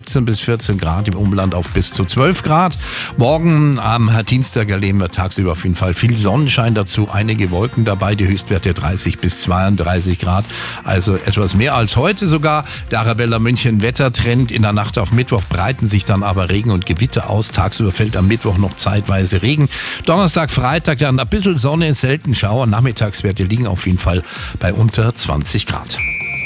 17 bis 14 Grad, im Umland auf bis zu 12 Grad. Morgen am Dienstag erleben wir tagsüber auf jeden Fall viel Sonnenschein dazu, einige Wolken dabei, die Höchstwerte 30 bis 32 Grad, also etwas mehr als heute sogar. Der Arabella München Wettertrend: in der Nacht auf Mittwoch breiten sich dann aber Regen und Gewitter aus. Tagsüber fällt am Mittwoch noch zeitweise Regen. Donnerstag, Freitag dann ein bisschen Sonne, selten Schauer. Nachmittagswerte liegen auf jeden Fall bei unter 20 Grad.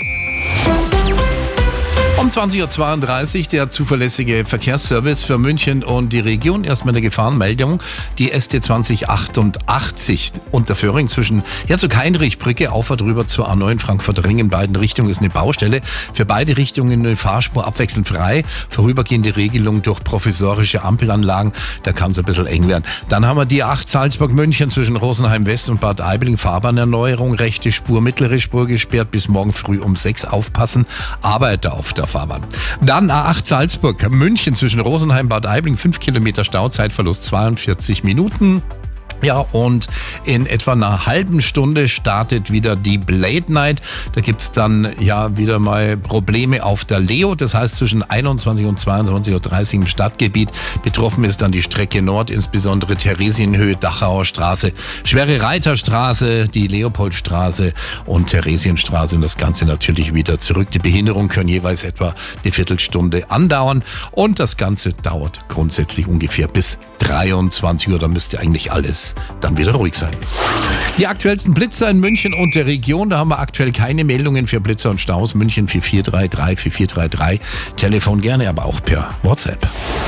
Um 20.32 Uhr der zuverlässige Verkehrsservice für München und die Region. Erstmal eine Gefahrenmeldung. Die ST 2088 Unterföhring zwischen Herzog-Heinrich-Brücke Auffahrt rüber zur A9 Frankfurt-Ring in beiden Richtungen ist eine Baustelle. Für beide Richtungen eine Fahrspur abwechselnd frei. Vorübergehende Regelung durch provisorische Ampelanlagen. Da kann es ein bisschen eng werden. Dann haben wir die A8 Salzburg-München zwischen Rosenheim West und Bad Aibling. Fahrbahnerneuerung. Rechte Spur, mittlere Spur gesperrt. Bis morgen früh um 6 aufpassen. Arbeiter auf der Fahrbahn. Dann A8 Salzburg, München zwischen Rosenheim, Bad Aibling, 5 Kilometer Stau, Zeitverlust 42 Minuten. Ja, und in etwa einer halben Stunde startet wieder die Blade Night. Da gibt's dann ja wieder mal Probleme auf der Leo. Das heißt zwischen 21 und 22.30 Uhr im Stadtgebiet. Betroffen ist dann die Strecke Nord, insbesondere Theresienhöhe, Dachauer Straße, Schwere Reiterstraße, die Leopoldstraße und Theresienstraße. Und das Ganze natürlich wieder zurück. Die Behinderungen können jeweils etwa eine Viertelstunde andauern. Und das Ganze dauert grundsätzlich ungefähr bis 23 Uhr. Da müsste eigentlich alles dann wieder ruhig sein. Die aktuellsten Blitzer in München und der Region, da haben wir aktuell keine Meldungen für Blitzer und Staus. München 4433 4433, Telefon gerne, aber auch per WhatsApp.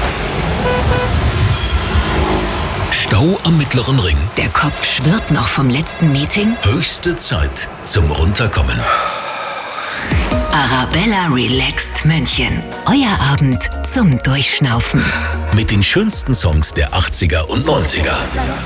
Stau am Mittleren Ring. Der Kopf schwirrt noch vom letzten Meeting. Höchste Zeit zum Runterkommen. Arabella Relaxed München. Euer Abend zum Durchschnaufen. Mit den schönsten Songs der 80er und 90er.